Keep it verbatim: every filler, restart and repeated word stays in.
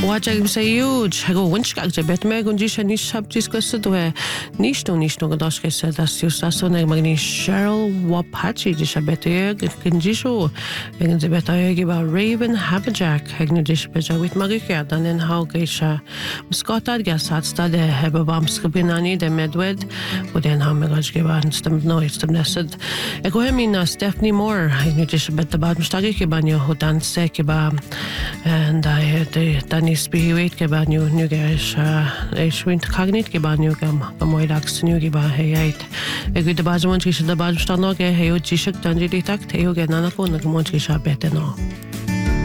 Watching say huge. I go winch gag je bet me gunji shani shab jis kosa to hai. Nish no nish no godash ke se das just aso ne magni Cheryl Wapachi je shabet ye gunji show. Egen je bet ay ge ba Raven Haberjack hegni je beja with magike dan en how ge sha. Skotad ge sat stad hebe bam skabinani de medwed. Og den ha megaj ge ba stem no stem nesed. I go hem in Stephanie Moore hegni je bet ba mstagi ke ba nyo hodan se ke ba and I had the Spirit ke ba new new guys is wint cognit ke ba new gam ba moi lax new ke ba hey eight e gud ba jmon chi da ba sta no ke hey o chi shak tan ri tak the yo ge na na ko na mo chi sha bete no